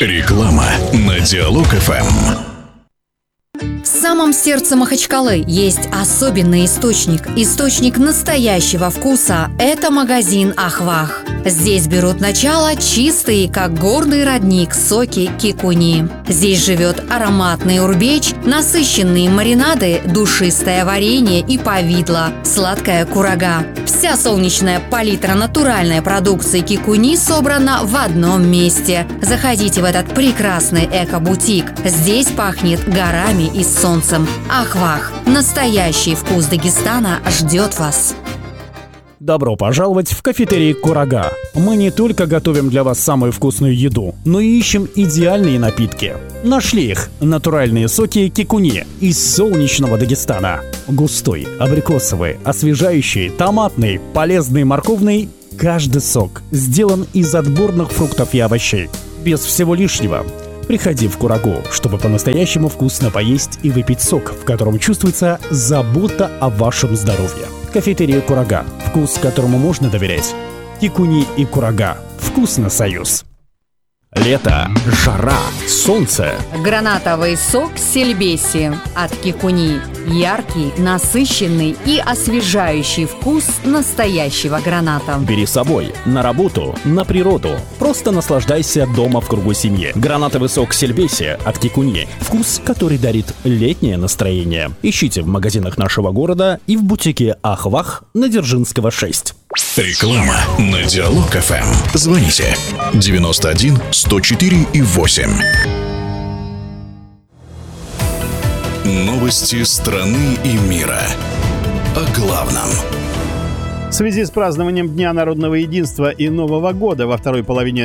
Реклама на Диалог ФМ. В самом сердце Махачкалы есть особенный источник настоящего вкуса – это магазин «Ахвах». Здесь берут начало чистые, как горный родник, соки кикуни. Здесь живет ароматный урбеч, насыщенные маринады, душистое варенье и повидло, сладкая курага. Вся солнечная палитра натуральной продукции кикуни собрана в одном месте. Заходите в этот прекрасный эко-бутик. Здесь пахнет горами и солнцем. Ахвах. Настоящий вкус Дагестана ждет вас. Добро пожаловать в кафетерий «Курага». Мы не только готовим для вас самую вкусную еду, но и ищем идеальные напитки. Нашли их – натуральные соки кикуни из солнечного Дагестана. Густой, абрикосовый, освежающий, томатный, полезный, морковный – каждый сок сделан из отборных фруктов и овощей. Без всего лишнего. Приходи в «Курагу», чтобы по-настоящему вкусно поесть и выпить сок, в котором чувствуется забота о вашем здоровье. Кафетерия «Курага». Вкус, которому можно доверять. Кикуни и «Курага». Вкусно союз. Лето, жара, солнце. Гранатовый сок сельбеси от кикуни. Яркий, насыщенный и освежающий вкус настоящего граната. Бери с собой на работу, на природу. Просто наслаждайся дома в кругу семьи. Гранатовый сок сельбеси от кикуни. Вкус, который дарит летнее настроение. Ищите в магазинах нашего города и в бутике «Ахвах» на Дзержинского, 6. Реклама на Диалог ФМ. Звоните 91 104 и 8. Новости страны и мира. О главном. В связи с празднованием Дня народного единства и Нового года во второй половине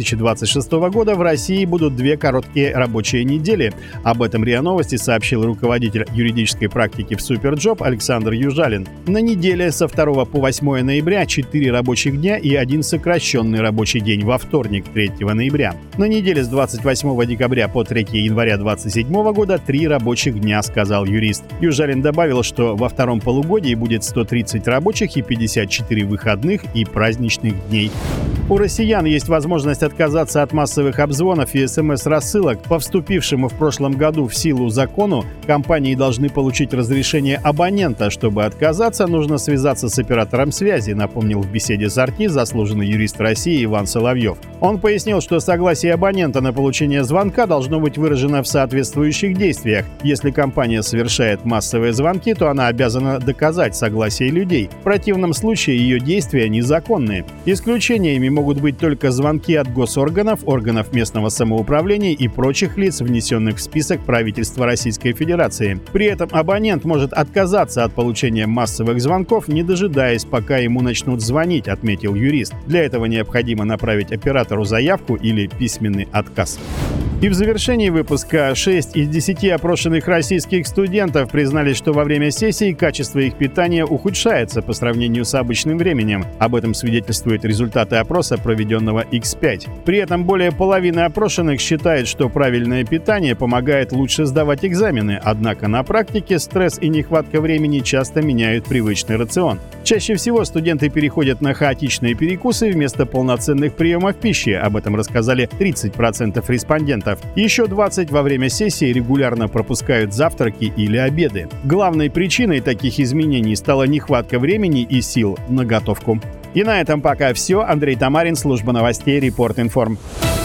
2026 года в России будут 2 короткие рабочие недели. Об этом РИА Новости сообщил руководитель юридической практики в Суперджоп Александр Южалин. На неделе со 2 по 8 ноября 4 рабочих дня и 1 сокращенный рабочий день во вторник 3 ноября. На неделе с 28 декабря по 3 января 2027 года 3 рабочих дня, сказал юрист. Южалин добавил, что во втором полугодии будет 130 рабочих и 54 выходных и праздничных дней. У россиян есть возможность отказаться от массовых обзвонов и СМС-рассылок. По вступившему в прошлом году в силу закону, компании должны получить разрешение абонента. Чтобы отказаться, нужно связаться с оператором связи, напомнил в беседе с RT заслуженный юрист России Иван Соловьев. Он пояснил, что согласие абонента на получение звонка должно быть выражено в соответствующих действиях. Если компания совершает массовые звонки, то она обязана доказать согласие людей. В противном случае ее действия незаконны. Исключениями могут быть только звонки от госорганов, органов местного самоуправления и прочих лиц, внесенных в список правительства Российской Федерации. При этом абонент может отказаться от получения массовых звонков, не дожидаясь, пока ему начнут звонить, отметил юрист. Для этого необходимо направить оператору заявку или письменный отказ. И в завершении выпуска 6 из 10 опрошенных российских студентов признались, что во время сессии качество их питания ухудшается по сравнению с обычным временем. Об этом свидетельствуют результаты опроса, проведенного X5. При этом более половины опрошенных считает, что правильное питание помогает лучше сдавать экзамены, однако на практике стресс и нехватка времени часто меняют привычный рацион. Чаще всего студенты переходят на хаотичные перекусы вместо полноценных приемов пищи. Об этом рассказали 30% респондентов. Еще 20% во время сессии регулярно пропускают завтраки или обеды. Главной причиной таких изменений стала нехватка времени и сил на готовку. И на этом пока все. Андрей Тамарин, служба новостей Репорт Информ.